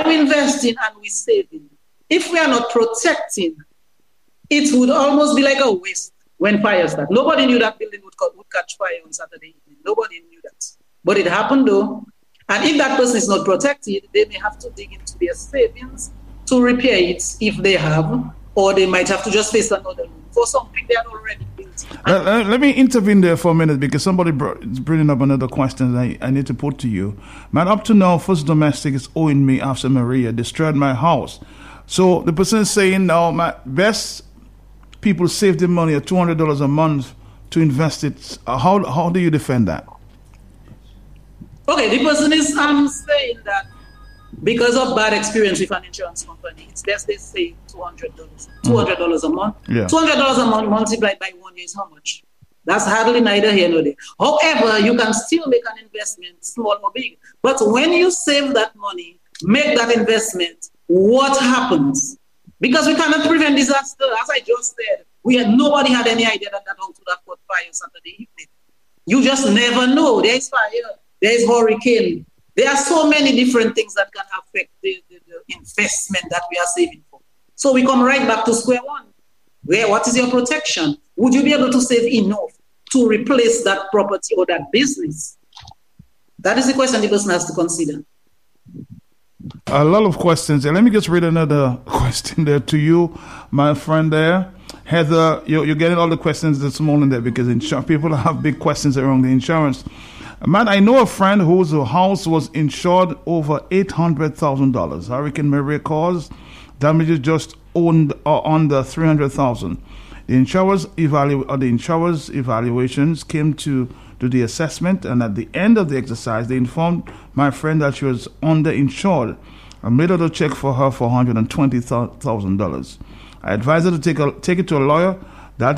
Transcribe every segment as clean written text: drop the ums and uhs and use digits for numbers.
By we investing and we saving, if we are not protecting, it would almost be like a waste when fire starts. Nobody knew that building would catch fire on Saturday evening. Nobody knew that. But it happened though. And if that person is not protected, they may have to dig into their savings to repair it if they have, or they might have to just face another loan for something they had already built. Let me intervene there for a minute because somebody is bringing up another question I need to put to you. Man, up to now, First Domestic is owing me after Maria destroyed my house. So the person is saying now, my best people save their money at $200 a month to invest it. How do you defend that? Okay, the person is saying that because of bad experience with an insurance company, it's best they save $200 a month. Yeah. $200 a month multiplied by 1 year is how much? That's hardly neither here nor there. However, you can still make an investment, small or big. But when you save that money, make that investment, what happens? Because we cannot prevent disaster. As I just said, nobody had any idea that house would have caught fire Saturday evening. You just never know. There is fire, there is hurricane. There are so many different things that can affect the investment that we are saving for. So we come right back to square one. What is your protection? Would you be able to save enough to replace that property or that business? That is the question the person has to consider. A lot of questions. Let me just read another question there to you, my friend there. Heather, you're getting all the questions this morning there because people have big questions around the insurance. Man, I know a friend whose house was insured over $800,000. Hurricane Maria caused damages just under $300,000. The insurer's evaluations came to do the assessment, and at the end of the exercise, they informed my friend that she was underinsured and made her to check for her for $120,000. I advised her to take it to a lawyer. That's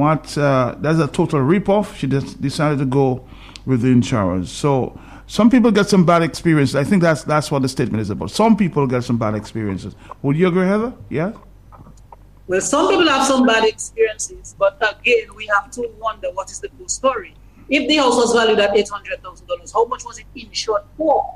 a total ripoff. She decided to go with the insurers. So some people get some bad experiences. I think that's what the statement is about. Some people get some bad experiences. Would you agree, Heather? Yeah? Well, some people have some bad experiences, but again, we have to wonder what is the full story. If the house was valued at $800,000, how much was it insured for?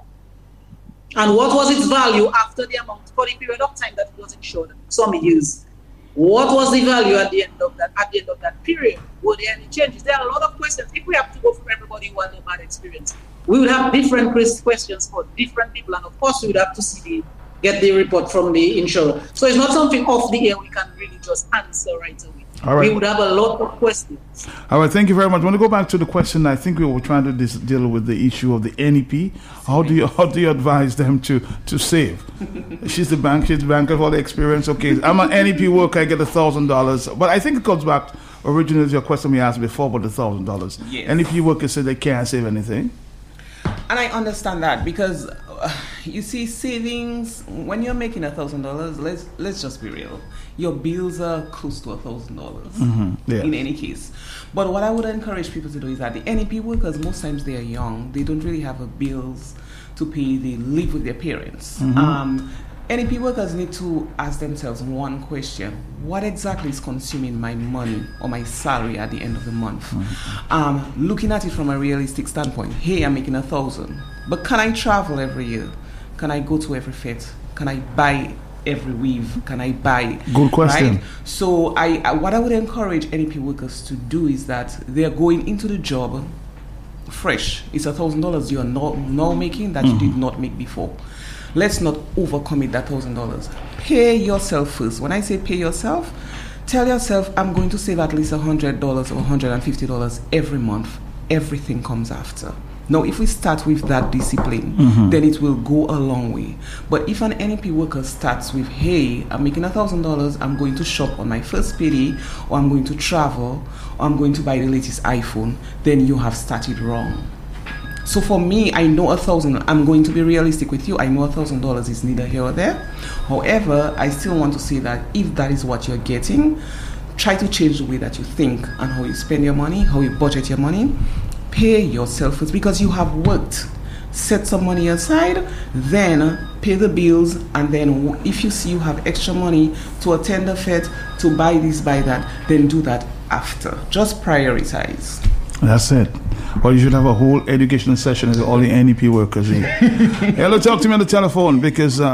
And what was its value after the amount, for the period of time that it was insured? Some years. What was the value at the end of that period? Were there any changes? There are a lot of questions. If we have to go for everybody who had a bad experience, we would have different questions for different people, and of course we would have to get the report from the insurer. So it's not something off the air we can really just answer right away. All right. We would have a lot of questions. All right, thank you very much. I want to go back to the question. I think we were trying to deal with the issue of the NEP. How do you advise them to save? She's the banker for all the experience. Okay, I'm an NEP worker. I get $1,000. But I think it comes back originally to your question we asked before about the $1,000. Yes. NEP workers say they can't save anything. And I understand that because you see, savings, when you're making $1,000, let's just be real. Your bills are close to $1,000 in any case. But what I would encourage people to do is that the NEP workers, most times they are young. They don't really have bills to pay. They live with their parents. NEP workers need to ask themselves one question. What exactly is consuming my money or my salary at the end of the month? Looking at it from a realistic standpoint, hey, I'm making $1,000, but can I travel every year? Can I go to every fete? Can I buy every weave? Can I buy? Good question. Right? So what I would encourage NEP workers to do is that they're going into the job fresh. It's $1,000 you're now making that you did not make before. Let's not overcommit that $1,000. Pay yourself first. When I say pay yourself, tell yourself, I'm going to save at least $100 or $150 every month. Everything comes after. Now, if we start with that discipline, then it will go a long way. But if an NEP worker starts with, hey, I'm making $1,000, I'm going to shop on my first payday, or I'm going to travel, or I'm going to buy the latest iPhone, then you have started wrong. So for me, I know $1,000. I'm going to be realistic with you. I know $1,000 is neither here or there. However, I still want to say that if that is what you're getting, try to change the way that you think and how you spend your money, how you budget your money. Pay yourself first because you have worked. Set some money aside, then pay the bills, and then if you see you have extra money to attend a fete, to buy this, buy that, then do that after. Just prioritize. That's it. Well, you should have a whole educational session with all the NEP workers. Hello, talk to me on the telephone because